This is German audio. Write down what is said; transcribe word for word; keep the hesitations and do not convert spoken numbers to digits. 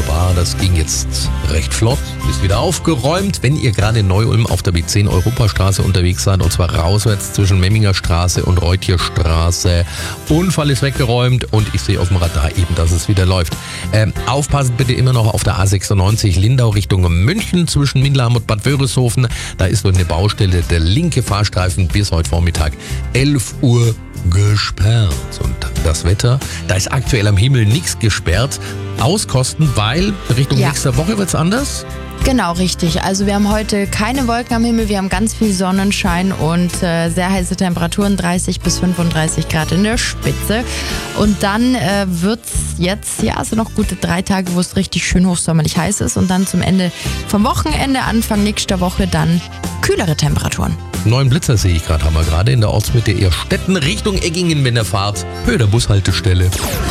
wunderbar, das ging jetzt recht flott, ist wieder aufgeräumt. Wenn ihr gerade in Neu-Ulm auf der B zehn Europastraße unterwegs seid, und zwar rauswärts zwischen Memminger Straße und Reutierstraße, Unfall ist weggeräumt und ich sehe auf dem Radar eben, dass es wieder läuft. Ähm, aufpassen bitte immer noch auf der A sechsundneunzig Lindau Richtung München zwischen Mindelheim und Bad Wörishofen. Da ist durch eine Baustelle der linke Fahrstreifen bis heute Vormittag elf Uhr gesperrt. Und das Wetter, da ist aktuell am Himmel nichts gesperrt. Auskosten, weil Richtung Ja. nächster Woche wird es anders. Genau, richtig. Also wir haben heute keine Wolken am Himmel, wir haben ganz viel Sonnenschein und äh, sehr heiße Temperaturen, dreißig bis fünfunddreißig Grad in der Spitze. Und dann äh, wird es jetzt, ja, so noch gute drei Tage, wo es richtig schön hochsommerlich heiß ist. Und dann zum Ende vom Wochenende, Anfang nächster Woche, dann kühlere Temperaturen. Neuen Blitzer sehe ich gerade, haben wir gerade in der Ortsmitte Ehrstetten Richtung Eggingen, wenn ihr fahrt, Höhe der Bushaltestelle.